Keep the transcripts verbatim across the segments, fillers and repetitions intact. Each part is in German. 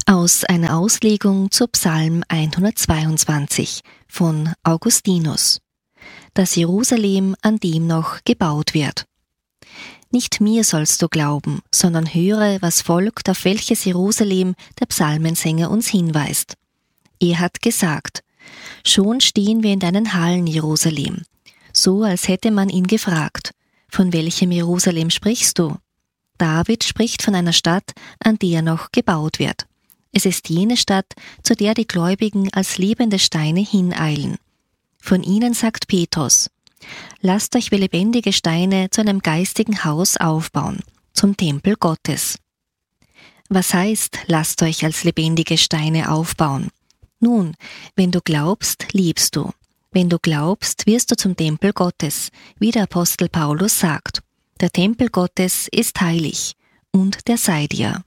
Aus einer Auslegung zu Psalm hundertzweiundzwanzig von Augustinus. Das Jerusalem, an dem noch gebaut wird. Nicht mir sollst du glauben, sondern höre, was folgt, auf welches Jerusalem der Psalmensänger uns hinweist. Er hat gesagt: Schon stehen wir in deinen Hallen, Jerusalem. So, als hätte man ihn gefragt: Von welchem Jerusalem sprichst du? David spricht von einer Stadt, an der noch gebaut wird. Es ist jene Stadt, zu der die Gläubigen als lebende Steine hineilen. Von ihnen sagt Petrus: Lasst euch wie lebendige Steine zu einem geistigen Haus aufbauen, zum Tempel Gottes. Was heißt, lasst euch als lebendige Steine aufbauen? Nun, wenn du glaubst, liebst du. Wenn du glaubst, wirst du zum Tempel Gottes, wie der Apostel Paulus sagt. Der Tempel Gottes ist heilig, und der sei dir.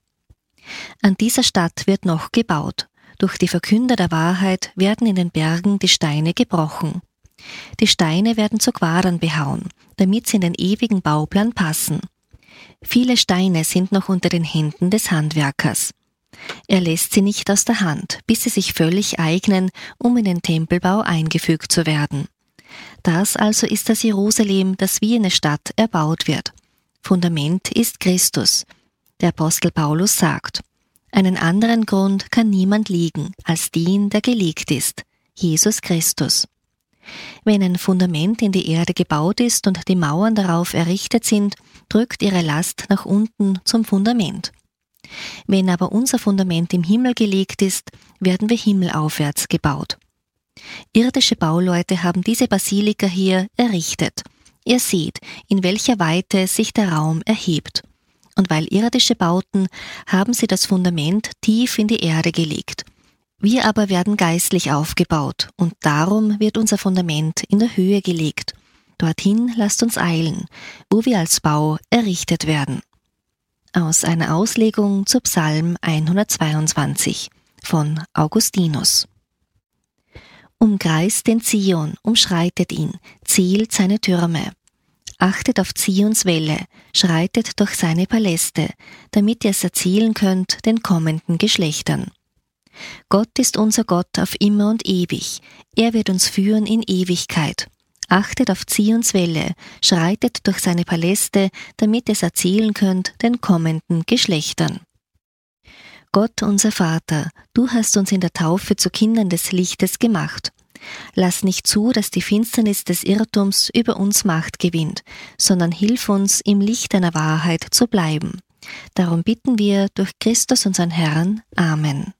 An dieser Stadt wird noch gebaut. Durch die Verkünder der Wahrheit werden in den Bergen die Steine gebrochen. Die Steine werden zu Quadern behauen, damit sie in den ewigen Bauplan passen. Viele Steine sind noch unter den Händen des Handwerkers. Er lässt sie nicht aus der Hand, bis sie sich völlig eignen, um in den Tempelbau eingefügt zu werden. Das also ist das Jerusalem, das wie eine Stadt erbaut wird. Fundament ist Christus. Der Apostel Paulus sagt: Einen anderen Grund kann niemand liegen, als den, der gelegt ist, Jesus Christus. Wenn ein Fundament in die Erde gebaut ist und die Mauern darauf errichtet sind, drückt ihre Last nach unten zum Fundament. Wenn aber unser Fundament im Himmel gelegt ist, werden wir himmelaufwärts gebaut. Irdische Bauleute haben diese Basilika hier errichtet. Ihr seht, in welcher Weite sich der Raum erhebt. Und weil irdische Bauten, haben sie das Fundament tief in die Erde gelegt. Wir aber werden geistlich aufgebaut, und darum wird unser Fundament in der Höhe gelegt. Dorthin lasst uns eilen, wo wir als Bau errichtet werden. Aus einer Auslegung zu Psalm hundertzweiundzwanzig von Augustinus. Umkreist den Zion, umschreitet ihn, zählt seine Türme. Achtet auf Zions Wälle, schreitet durch seine Paläste, damit ihr es erzählen könnt den kommenden Geschlechtern. Gott ist unser Gott auf immer und ewig, er wird uns führen in Ewigkeit. Achtet auf Zions Wälle, schreitet durch seine Paläste, damit ihr es erzählen könnt den kommenden Geschlechtern. Gott, unser Vater, du hast uns in der Taufe zu Kindern des Lichtes gemacht. Lass nicht zu, dass die Finsternis des Irrtums über uns Macht gewinnt, sondern hilf uns, im Licht deiner Wahrheit zu bleiben. Darum bitten wir durch Christus unseren Herrn. Amen.